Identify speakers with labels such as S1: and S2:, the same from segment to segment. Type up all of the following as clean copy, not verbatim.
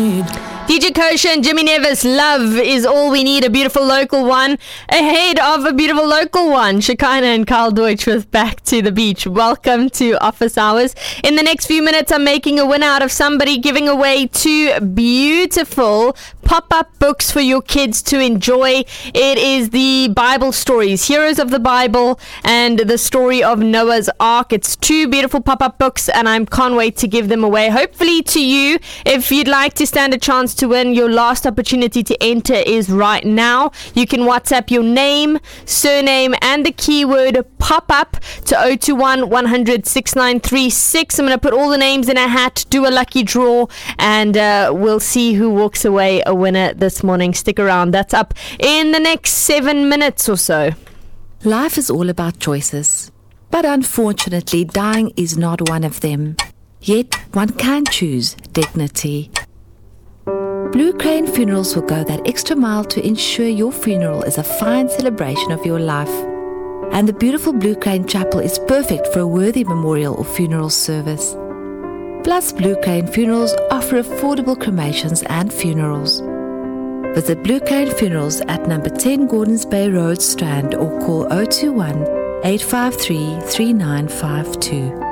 S1: DJ Kosher and Jimmy Nevis, Love Is All We Need, a beautiful local one. Ahead of a beautiful local one, Shekinah and Carl Deutsch with Back to the Beach. Welcome to Office Hours. In the next few minutes, I'm making a winner out of somebody, giving away 2 beautiful pop-up books for your kids to enjoy. It is the Bible stories, Heroes of the Bible and the story of Noah's Ark. It's 2 beautiful pop-up books and I can't wait to give them away, hopefully to you. If you'd like to stand a chance to win, your last opportunity to enter is right now. You can WhatsApp your name, surname and the keyword pop-up to 021 100 6936. I'm going to put all the names in a hat, do a lucky draw, and we'll see who walks away a winner this morning. Stick around. That's up in the next 7 minutes or so.
S2: Life is all about choices, but unfortunately dying is not one of them. Yet one can choose dignity. Blue Crane Funerals will go that extra mile to ensure your funeral is a fine celebration of your life. And the beautiful Blue Crane Chapel is perfect for a worthy memorial or funeral service. Plus, Blue Crane Funerals offer affordable cremations and funerals. Visit Blue Crane Funerals at number 10 Gordons Bay Road, Strand, or call 021 853 3952.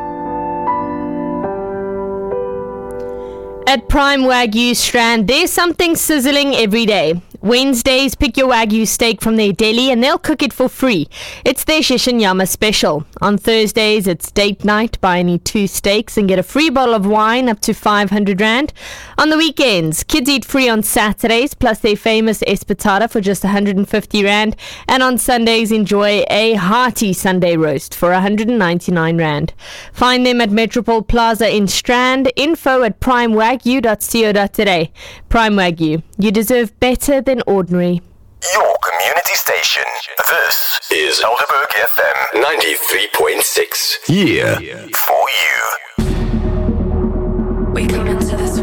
S1: At Prime Wagyu Strand, there's something sizzling every day. Wednesdays, pick your Wagyu steak from their deli and they'll cook it for free. It's their Shishinyama special. On Thursdays, it's date night. Buy any 2 steaks and get a free bottle of wine up to 500 Rand. On the weekends, kids eat free on Saturdays, plus their famous espetata for just 150 Rand. And on Sundays, enjoy a hearty Sunday roast for 199 Rand. Find them at Metropole Plaza in Strand. Info at primewagyu.co.za. Prime Wagyu. You deserve better than ordinary.
S3: Your community station. This is Elderberg FM 93.6.
S4: Yeah.
S3: For you.
S5: We come into the